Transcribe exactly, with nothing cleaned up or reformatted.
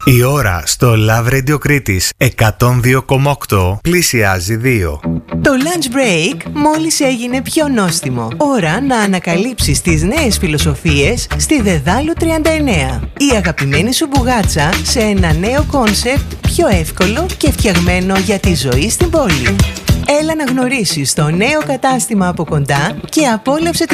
Η ώρα στο Love Radio Κρήτης εκατόν δύο κόμμα οκτώ πλησιάζει δύο. Το lunch break μόλις έγινε πιο νόστιμο. Ώρα να ανακαλύψεις τις νέες φιλοσοφίες στη Δεδάλου τριάντα εννέα. Η αγαπημένη σου μπουγάτσα σε ένα νέο κόνσεπτ πιο εύκολο και φτιαγμένο για τη ζωή στην πόλη. Έλα να γνωρίσεις το νέο κατάστημα από κοντά και απόλαυσε